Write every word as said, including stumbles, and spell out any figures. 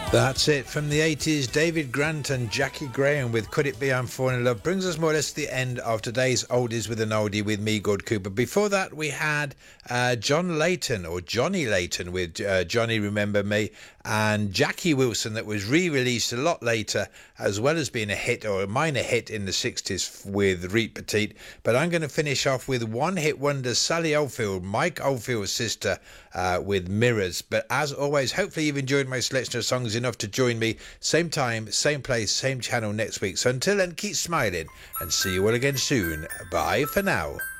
That's it from the eighties. David Grant and Jackie Graham with Could It Be I'm Falling in Love brings us more or less to the end of today's Oldies with an Oldie with me, Good Cooper. Before that, we had uh, John Layton or Johnny Layton with uh, Johnny Remember Me, and Jackie Wilson that was re-released a lot later, as well as being a hit or a minor hit in the sixties with Reet Petite. But I'm going to finish off with one-hit wonder Sally Oldfield, Mike Oldfield's sister, uh, with Mirrors. But as always, hopefully you've enjoyed my selection of songs enough to join me same time, same place, same channel next week. So until then, keep smiling and see you all again soon. Bye for now.